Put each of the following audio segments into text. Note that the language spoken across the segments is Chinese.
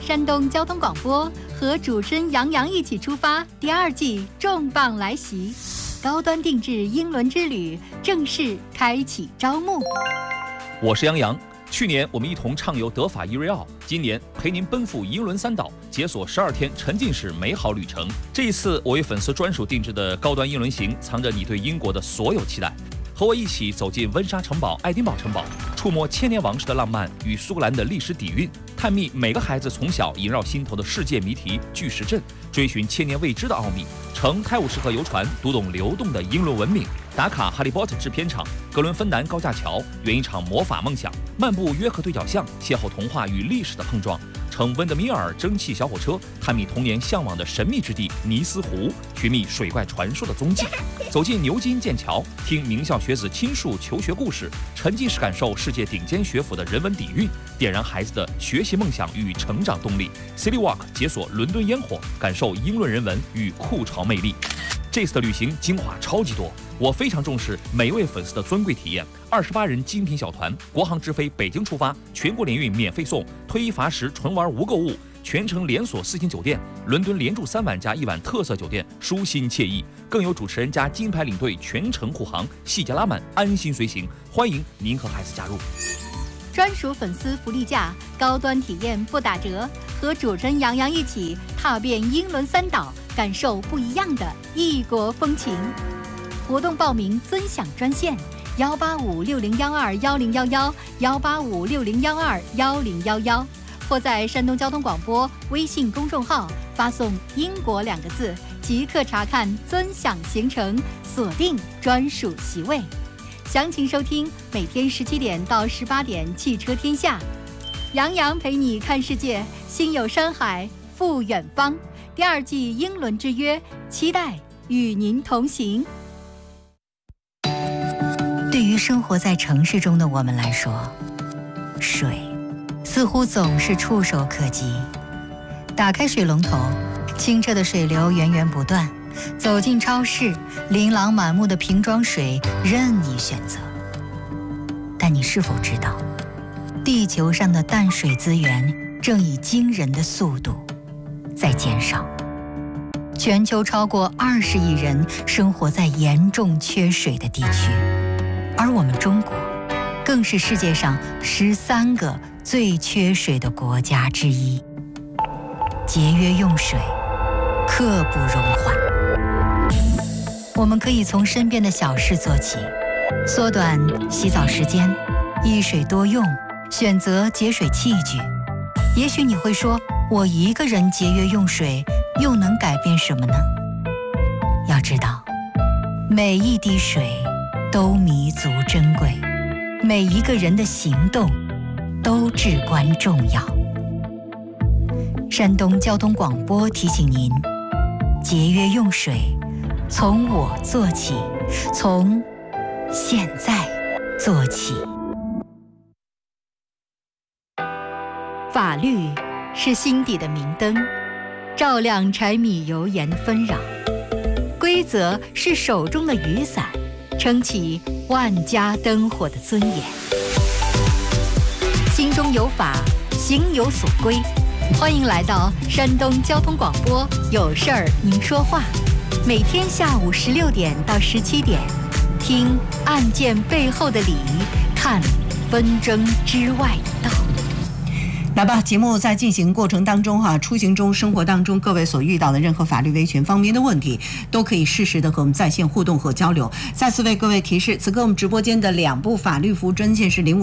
山东交通广播和主持人杨洋一起出发，第2季重磅来袭，高端定制英伦之旅正式开启招募。 我是杨洋，去年我们一同畅游德法伊瑞奥，今年陪您奔赴英伦3岛，解锁12天沉浸式美好旅程。这一次我为粉丝专属定制的高端英伦行，藏着你对英国的所有期待。和我一起走进温莎城堡、爱丁堡城堡，触摸千年王室的浪漫与苏格兰的历史底蕴，探秘每个孩子从小萦绕心头的世界谜题巨石阵，追寻千年未知的奥秘，乘泰晤士河游船读懂流动的英伦文明，打卡哈利波特制片厂、格伦芬南高架桥，圆一场魔法梦想，漫步约克对角巷，邂逅童话与历史的碰撞，乘温德米尔蒸汽小火车，探秘童年向往的神秘之地尼斯湖，寻觅水怪传说的踪迹，走进牛津、剑桥，听名校学子倾述求学故事，沉浸式感受世界顶尖学府的人文底蕴，点燃孩子的学习梦想与成长动力。City Walk 解锁伦敦烟火，感受英伦人文与酷潮魅力。这次的旅行精华超级多，我非常重视每位粉丝的尊贵体验。28人精品小团，国航直飞北京出发，全国联运免费送，推一罚10，纯玩无购物，全程连锁4星酒店，伦敦连住3晚加1晚特色酒店，舒心惬意。更有主持人加金牌领队全程护航，细节拉满，安心随行。欢迎您和孩子加入。 专属粉丝福利价，高端体验不打折，和主持人杨洋一起踏遍英伦3岛，感受不一样的异国风情。活动报名尊享专线18560121011，18560121011，或在山东交通广播微信公众号发送“英国”2个字，即刻查看尊享行程，锁定专属席位。详情收听每天17点到18点《汽车天下》，杨洋陪你看世界，心有山海赴远方。第2季英伦之约，期待与您同行。 对于生活在城市中的我们来说，水似乎总是触手可及。打开水龙头，清澈的水流源源不断，走进超市，琳琅满目的瓶装水任你选择。但你是否知道，地球上的淡水资源正以惊人的速度在减少？全球超过20亿人生活在严重缺水的地区，而我们中国更是世界上13个最缺水的国家之一。节约用水，刻不容缓。我们可以从身边的小事做起，缩短洗澡时间，一水多用，选择节水器具。也许你会说，我一个人节约用水又能改变什么呢？要知道，每一滴水都弥足珍贵，每一个人的行动都至关重要。山东交通广播提醒您，节约用水，从我做起，从现在做起。 法律是心底的明灯，照亮柴米油盐的纷扰；规则是手中的雨伞，撑起万家灯火的尊严。心中有法，行有所归。欢迎来到山东交通广播，有事儿您说话。每天下午16点到17点，听案件背后的理，看纷争之外的道。 来吧，节目在进行过程当中出行中、生活当中各位所遇到的任何法律维权方面的问题，都可以适时的和我们在线互动和交流。再次为各位提示，此刻我们直播间的2部法律服务专线是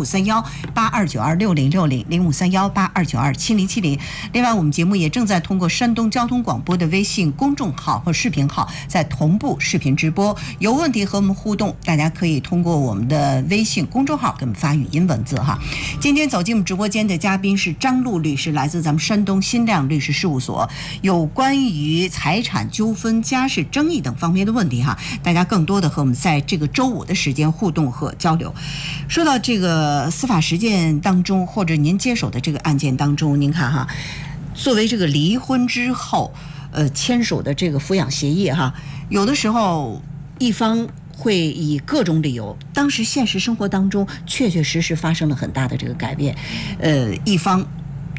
0531-8292-6060，0531-8292-7070。另外，我们节目也正在通过山东交通广播的微信公众号和视频号在同步视频直播。有问题和我们互动，大家可以通过我们的微信公众号给我们发语音文字今天走进我们直播间的嘉宾是张璐律师，来自咱们山东新亮律师事务所。有关于财产纠纷、家事争议等方面的问题大家更多的和我们在这个周5的时间互动和交流。说到这个司法实践当中，或者您接手的这个案件当中，您看作为这个离婚之后签署的这个抚养协议有的时候一方会以各种理由，当时现实生活当中确确实实发生了很大的这个改变，一方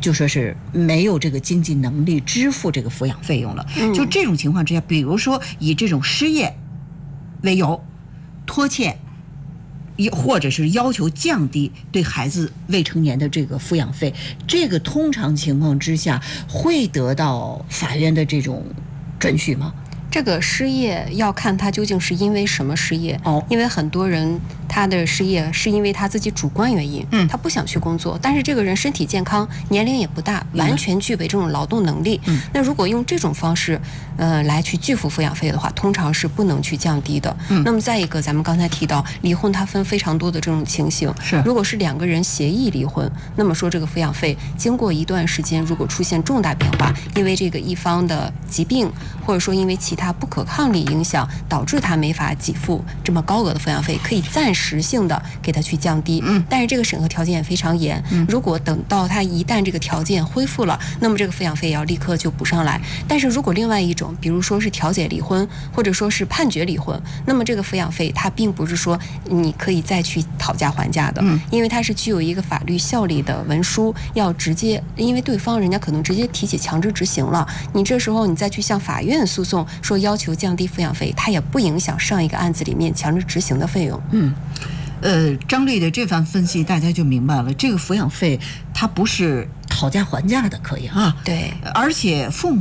就说是没有这个经济能力支付这个抚养费用了。就这种情况之下，比如说以这种失业为由拖欠，或者是要求降低对孩子未成年的这个抚养费，这个通常情况之下会得到法院的这种准许吗？ 这个失业要看他究竟是因为什么失业。因为很多人他的失业是因为他自己主观原因，他不想去工作，但是这个人身体健康，年龄也不大，完全具备这种劳动能力。那如果用这种方式，来去拒付抚养费的话，通常是不能去降低的。那么再一个，咱们刚才提到离婚，它分非常多的这种情形。如果是2个人协议离婚，那么说这个抚养费经过一段时间，如果出现重大变化，因为这个一方的疾病，或者说因为其他不可抗力影响，导致他没法给付这么高额的抚养费，可以暂时性的给他去降低。但是这个审核条件也非常严。如果等到他一旦这个条件恢复了，那么这个抚养费也要立刻就补上来。但是如果另外一种，比如说是调解离婚，或者说是判决离婚，那么这个抚养费它并不是说你可以再去讨价还价的，因为它是具有一个法律效力的文书，要直接，因为对方人家可能直接提起强制执行了，你这时候你再去向法院诉讼说要求降低抚养费，它也不影响上一个案子里面强制执行的费用。 张律的这番分析，大家就明白了，这个抚养费它不是讨价还价的，可以啊。 对， 而且父母